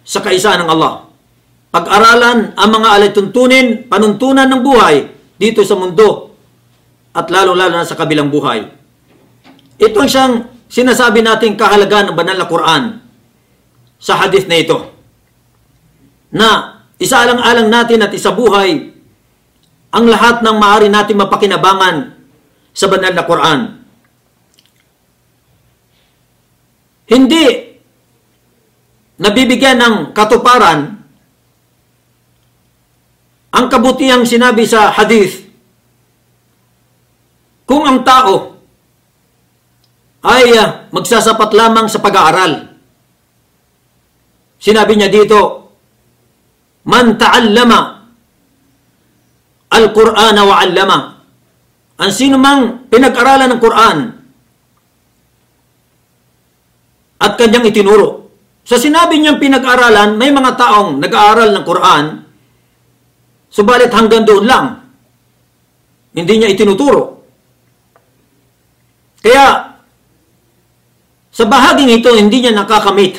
sa kaisa ng Allah. Pag-aralan ang mga alituntunin, panuntunan ng buhay dito sa mundo at lalo-lalo na sa kabilang buhay. Ito ang siyang sinasabi nating kahalagaan ng banal na Quran sa hadith na ito. Na isaalang-alang natin at isabuhay ang lahat ng maaari natin mapakinabangan sa banal na Quran. Hindi nabibigyan ng katuparan ang kabutihang sinabi sa hadith kung ang tao ay magsasapat lamang sa pag-aaral. Sinabi niya dito, man ta'allama al-Qur'ana wa 'allama. Ang sino mang pinag-aralan ng Quran at kanyang itinuro. Sa sinabi niyang pinag-aralan, may mga taong nag-aaral ng Quran, subalit hanggang doon lang. Hindi niya itinuturo. Kaya, sa bahaging ito, hindi niya nakakamit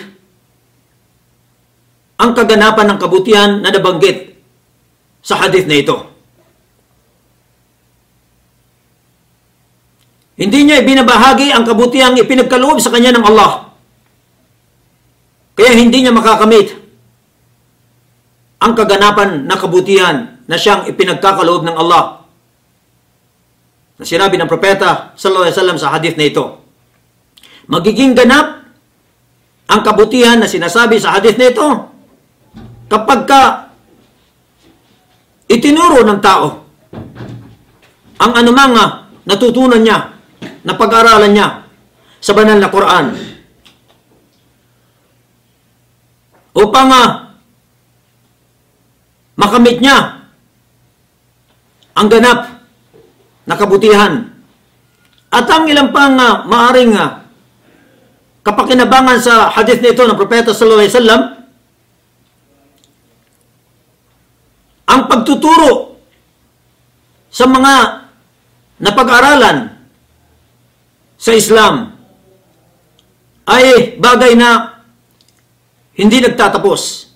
ang kaganapan ng kabutihan na nabanggit sa hadith na ito. Hindi niya ibinabahagi ang kabutihang ipinagkaloob sa kanya ng Allah. Kaya hindi niya makakamit ang kaganapan na kabutihan na siyang ipinagkakaloob ng Allah. Na sinabi ng propeta sallallahu alaihi wasallam sa hadith na ito. Magiging ganap ang kabutihan na sinasabi sa hadith na ito kapag itinuro ng tao ang anumang natutunan niya, na pag-aralan niya sa banal na Quran upang makamit niya ang ganap na kabutihan. At ang ilang pang maaring kapakinabangan sa hadith nito ng propeta sallallahu alaihi wasallam, ang pagtuturo sa mga napag-aralan sa Islam ay bagay na hindi nagtatapos.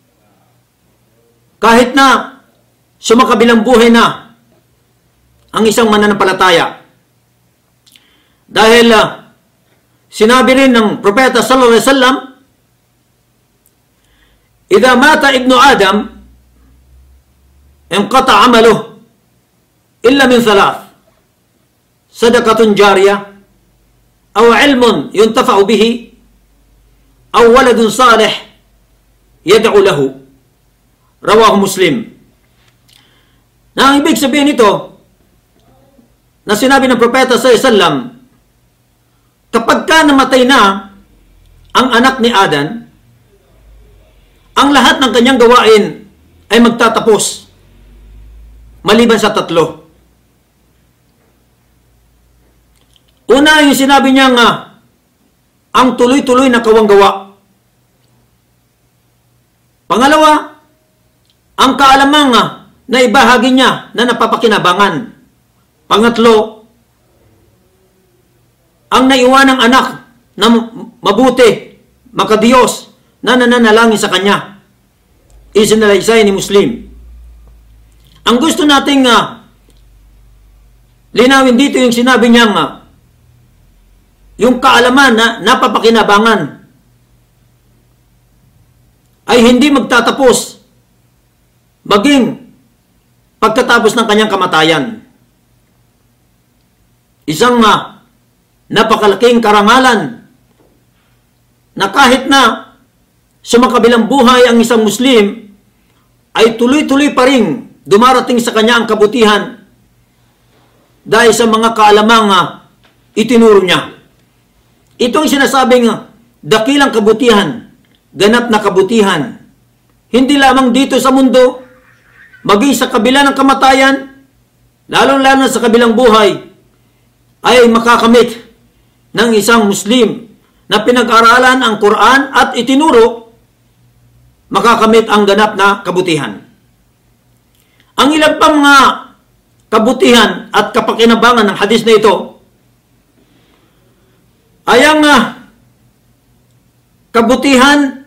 Kahit na sumakabilang buhay na ang isang mananampalataya. Dahil sinabi rin ng propeta sallallahu alaihi wasallam, "Idza mata ibnu Adam, inqata 'amaluhu illa min thalath. Sadaqatun jariyah, aw 'ilmun yuntafa'u bihi, aw waladun salih yad'u lahu." Rawahu Muslim. Na ang ibig sabihin nito, na sinabi ng propeta sallallahu alaihi wasallam, kapag namatay na ang anak ni Adan, ang lahat ng kanyang gawain ay magtatapos maliban sa tatlo. Una, yung sinabi niya ang tuloy-tuloy na kawanggawa. Pangalawa, ang kaalamang na ibahagi niya na napapakinabangan. Pangatlo, ang naiwanang anak na mabuti, makadiyos, na nananalangin sa kanya. Isinalaysay ni Muslim. Ang gusto nating linawin dito yung sinabi niyang yung kaalaman na napapakinabangan ay hindi magtatapos maging pagkatapos ng kanyang kamatayan. Isang napakalaking karangalan na kahit na sumakabilang buhay ang isang Muslim ay tuloy-tuloy pa rin dumarating sa kanya ang kabutihan dahil sa mga kaalamang itinuro niya. Itong sinasabing dakilang kabutihan, ganap na kabutihan, hindi lamang dito sa mundo, maging sa kabila ng kamatayan, lalong-lalo sa kabilang buhay, ay makakamit ng isang Muslim na pinag-aralan ang Quran at itinuro, makakamit ang ganap na kabutihan. Ang ilang pang kabutihan at kapakinabangan ng hadis na ito ay ang kabutihan